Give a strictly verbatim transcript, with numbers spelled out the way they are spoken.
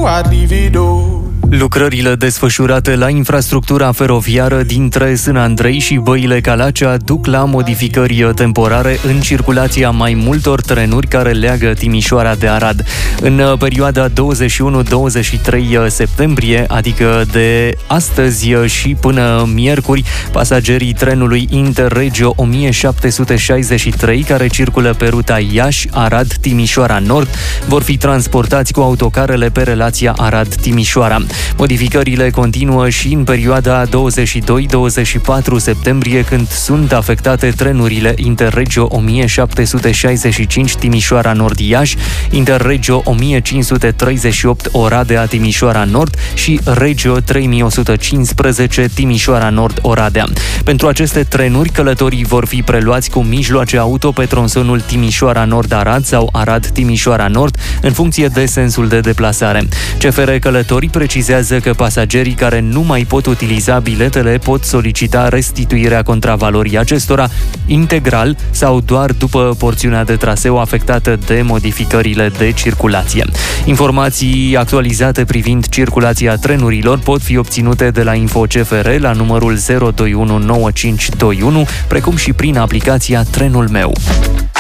arrivido. Lucrările desfășurate la infrastructura feroviară dintre Sân Andrei și Băile Calacea duc la modificări temporare în circulația mai multor trenuri care leagă Timișoara de Arad. În perioada douăzeci și unu douăzeci și trei septembrie, adică de astăzi și până miercuri, pasagerii trenului Interregio o mie șapte sute șaizeci și trei, care circulă pe ruta Iași-Arad-Timișoara Nord, vor fi transportați cu autocarele pe relația Arad-Timișoara. Modificările continuă și în perioada douăzeci și doi douăzeci și patru septembrie, când sunt afectate trenurile Interregio o mie șapte sute șaizeci și cinci Timișoara Nord-Iași, Interregio o mie cinci sute treizeci și opt Oradea Timișoara Nord și Regio trei mii o sută cincisprezece Timișoara Nord Oradea. Pentru aceste trenuri, călătorii vor fi preluați cu mijloace auto pe tronsonul Timișoara Nord-Arad sau Arad-Timișoara Nord, în funcție de sensul de deplasare. C F R Călătorii precizează că pasagerii care nu mai pot utiliza biletele pot solicita restituirea contravalorii acestora integral sau doar după porțiunea de traseu afectată de modificările de circulație. Informații actualizate privind circulația trenurilor pot fi obținute de la Info C F R la numărul zero doi unu nouă cinci doi unu, precum și prin aplicația Trenul meu.